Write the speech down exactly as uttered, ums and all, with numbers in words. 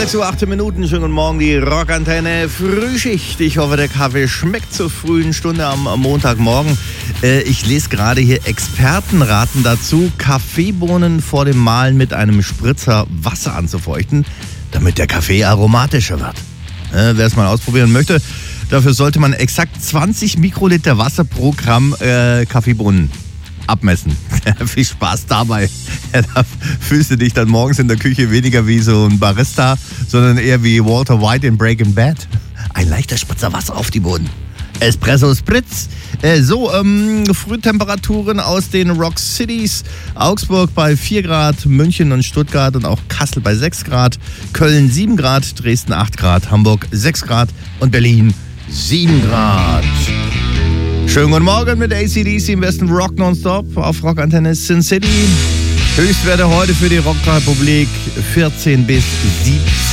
sechs Uhr achtzehn Minuten, schönen guten Morgen, die Rockantenne Frühschicht. Ich hoffe, der Kaffee schmeckt zur frühen Stunde am, am Montagmorgen. Äh, ich lese gerade hier, Experten raten dazu, Kaffeebohnen vor dem Mahlen mit einem Spritzer Wasser anzufeuchten, damit der Kaffee aromatischer wird. Äh, wer es mal ausprobieren möchte, dafür sollte man exakt zwanzig Mikroliter Wasser pro Gramm äh, Kaffeebohnen abmessen. Viel Spaß dabei. Ja, da fühlst du dich dann morgens in der Küche weniger wie so ein Barista, sondern eher wie Walter White in Breaking Bad. Ein leichter Spritzer Wasser auf die Boden. Espresso Spritz. Äh, so, ähm, Frühtemperaturen aus den Rock Cities. Augsburg bei vier Grad, München und Stuttgart und auch Kassel bei sechs Grad, Köln sieben Grad, Dresden acht Grad, Hamburg sechs Grad und Berlin sieben Grad. Schönen guten Morgen mit A C D C im besten Rock Nonstop auf Rockantenne Sin City. Höchstwerte heute für die Rockrepublik vierzehn bis siebzehn.